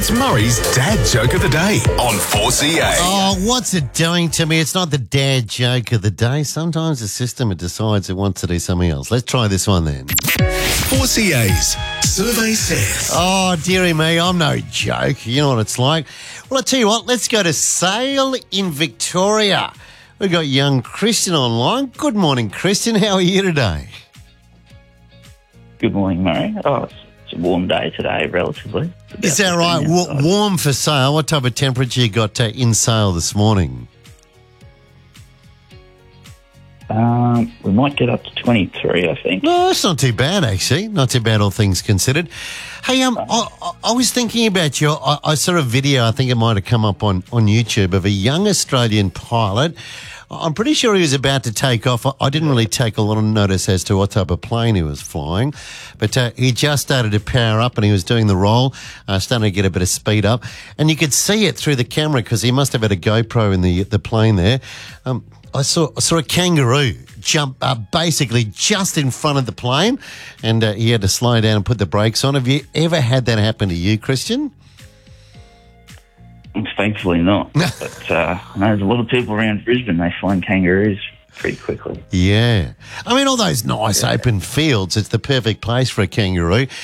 It's Murray's Dad Joke of the Day on 4CA. Oh, what's it doing to me? It's not the dad joke of the day. Sometimes the system, it decides it wants to do something else. Let's try this one then. 4CA's survey says. Oh, dearie me, I'm no joke. You know what it's like. Well, I tell you what, let's go to Sale in Victoria. We've got young Christian online. Good morning, Christian. How are you today? Good morning, Murray. Oh, it's a warm day today, relatively. Is that right? Warm for Sale. What type of temperature you got in Sale this morning? We might get up to 23, I think. No, that's not too bad, actually. Not too bad, all things considered. Hey, I was thinking about you. I saw a video, I think it might have come up on YouTube, of a young Australian pilot. I'm pretty sure he was about to take off. I didn't really take a lot of notice as to what type of plane he was flying, but he just started to power up and he was doing the roll, starting to get a bit of speed up. And you could see it through the camera because he must have had a GoPro in the plane there. I saw a kangaroo jump basically just in front of the plane, and he had to slow down and put the brakes on. Have you ever had that happen to you, Christian? Thankfully not. But I know there's a lot of people around Brisbane, they find kangaroos pretty quickly. Yeah. I mean, all those nice open fields, it's the perfect place for a kangaroo.